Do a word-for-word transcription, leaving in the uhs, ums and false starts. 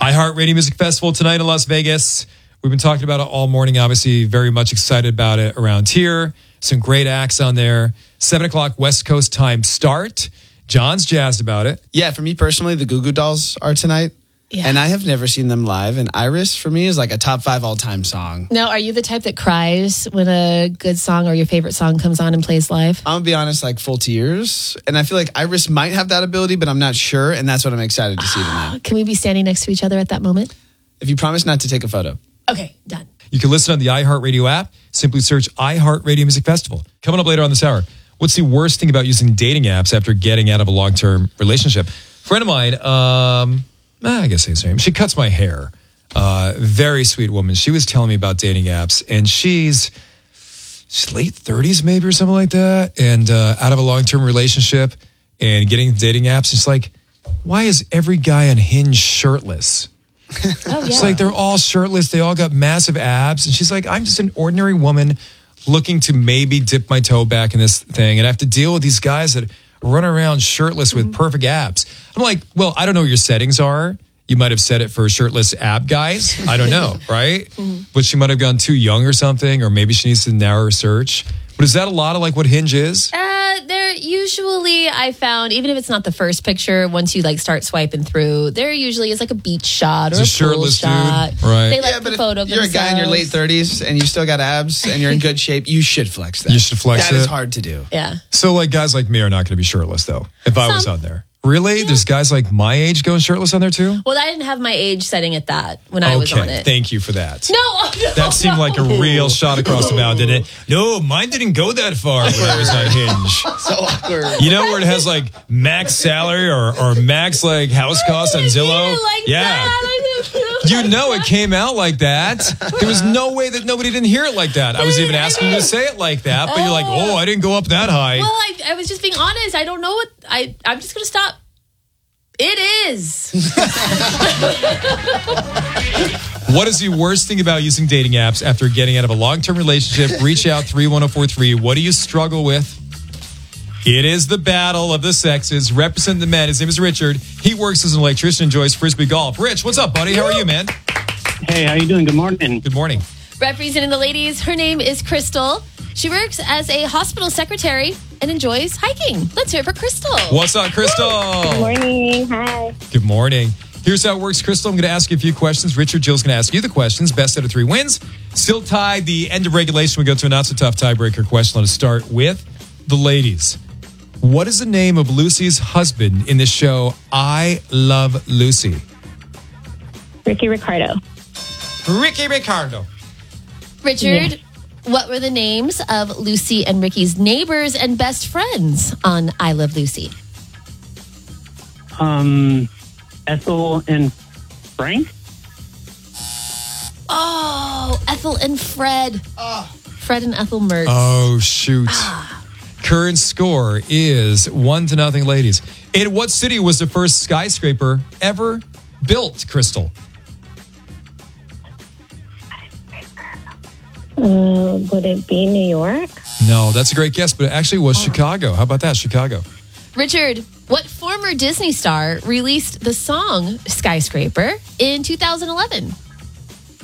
iHeartRadio Music Festival tonight in Las Vegas. We've been talking about it all morning. Obviously, very much excited about it around here. Some great acts on there. Seven o'clock West Coast time start. John's jazzed about it. Yeah, for me personally, the Goo Goo Dolls are tonight. Yeah. And I have never seen them live. And Iris, for me, is like a top five all-time song. Now, are you the type that cries when a good song or your favorite song comes on and plays live? I'm going to be honest, like full tears. And I feel like Iris might have that ability, but I'm not sure. And that's what I'm excited to see tonight. Can we be standing next to each other at that moment? If you promise not to take a photo. Okay, done. You can listen on the iHeartRadio app. Simply search iHeartRadio Music Festival. Coming up later on this hour, what's the worst thing about using dating apps after getting out of a long-term relationship? Friend of mine, um, I guess his name, she cuts my hair. Uh, very sweet woman. She was telling me about dating apps, and she's, she's late thirties maybe or something like that, and uh, out of a long-term relationship and getting dating apps. It's like, why is every guy on Hinge shirtless? Oh, yeah. It's like they're all shirtless. They all got massive abs. And she's like, I'm just an ordinary woman looking to maybe dip my toe back in this thing. And I have to deal with these guys that run around shirtless with perfect abs. I'm like, well, I don't know what your settings are. You might have set it for shirtless ab guys. I don't know, right? But she might have gone too young or something, or maybe she needs to narrow her search. But is that a lot of like what Hinge is? Uh, they're usually, I found, even if it's not the first picture, once you like start swiping through, there usually is like a beach shot or It's a a pool shirtless shot. dude, right. They like Yeah, the but if photo of you're a guy in your late themselves. thirties and you still got abs and you're in good shape, you should flex that. You should flex That is it. hard to do. Yeah. So like guys like me are not going to be shirtless though, if I was Some. on there. Really? There's guys like my age going shirtless on there too? Well, I didn't have my age setting at that when I was on Okay, it. thank you for that. No, oh, no, That seemed no. like a real shot across the bow, didn't it? No, mine didn't go that far when I was on Hinge. So awkward. You know where it has like max salary or, or max like house cost on Zillow? Like Yeah. that. You know it came out like that. There was no way that nobody didn't hear it like that. I was even asking you to say it like that, but you're like, oh, I didn't go up that high. Well, I, I was just being honest. I don't know what I. I'm just gonna stop. It is. What is the worst thing about using dating apps after getting out of a long-term relationship? Reach out three one zero four three. What do you struggle with? It is the battle of the sexes. Represent the men. His name is Richard. He works as an electrician and enjoys Frisbee golf. Rich, what's up, buddy? How are you, man? Hey, how you doing? Good morning. Good morning. Representing the ladies, her name is Crystal. She works as a hospital secretary and enjoys hiking. Let's hear it for Crystal. What's up, Crystal? Good morning. Hi. Good morning. Here's how it works, Crystal. I'm going to ask you a few questions. Richard, Jill's going to ask you the questions. Best out of three wins. Still tied. The end of regulation. We go to a not-so-tough tiebreaker question. Let's start with the ladies. What is the name of Lucy's husband in the show I Love Lucy? Ricky Ricardo. Ricky Ricardo. Richard, Yeah. what were the names of Lucy and Ricky's neighbors and best friends on I Love Lucy? Um, Ethel and Frank? Oh, Ethel and Fred. Fred and Ethel Mertz. Oh, shoot. Current score is one to nothing, ladies. In what city was the first skyscraper ever built, Crystal? Uh, would it be New York? No, that's a great guess, but it actually was Chicago. How about that, Chicago? Richard, what former Disney star released the song Skyscraper in two thousand eleven?